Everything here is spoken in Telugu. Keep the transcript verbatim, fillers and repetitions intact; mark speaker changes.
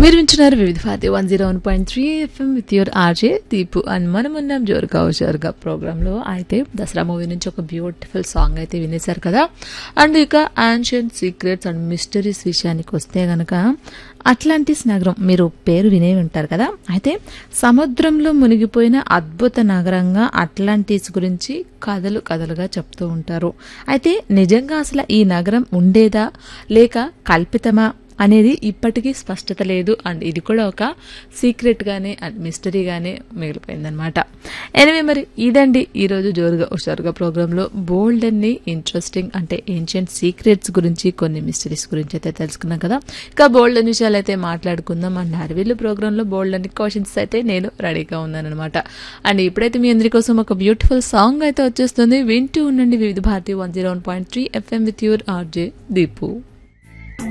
Speaker 1: మీరు వింటున్నారు వివిధ Bharati one zero one point three FM with your RJ Deepu and మనం ఉన్నాం జోరుగా హుషారుగా ప్రోగ్రాంలో. అయితే దసరా మూవీ నుంచి ఒక బ్యూటిఫుల్ సాంగ్ అయితే వినేశారు కదా. అండ్ ఇక యాన్షియంట్ సీక్రెట్స్ అండ్ మిస్టరీస్ విషయానికి వస్తే గనక అట్లాంటిస్ నగరం మీరు పేరు వినే ఉంటారు కదా. అయితే సముద్రంలో మునిగిపోయిన అద్భుత నగరంగా అట్లాంటిస్ గురించి కథలు కథలుగా చెప్తూ ఉంటారు. అయితే నిజంగా అసలు ఈ నగరం ఉండేదా లేక కల్పితమా అనేది ఇప్పటికీ స్పష్టత లేదు. అండ్ ఇది కూడా ఒక సీక్రెట్ గానే అండ్ మిస్టరీగానే మిగిలిపోయిందనమాట. ఎనివే మరి ఇదండి ఈరోజు జోరుగా హుషారుగా ప్రోగ్రాంలో బోల్డ్ అన్ని ఇంట్రెస్టింగ్ అంటే ఏన్షియంట్ సీక్రెట్స్ గురించి కొన్ని మిస్టరీస్ గురించి అయితే తెలుసుకున్నాం కదా. ఇంకా బోల్డ్ అన్ని విషయాలు అయితే మాట్లాడుకుందాం. అండ్ అరవిల్లు ప్రోగ్రాంలో బోల్డ్ అన్ని క్వశ్చన్స్ అయితే నేను రెడీగా ఉన్నాను అనమాట. అండ్ ఇప్పుడైతే మీ అందరి కోసం ఒక బ్యూటిఫుల్ సాంగ్ అయితే వచ్చేస్తుంది. వింటూ ఉండండి వివిధ Bharati one zero one point three FM with your RJ Deepu.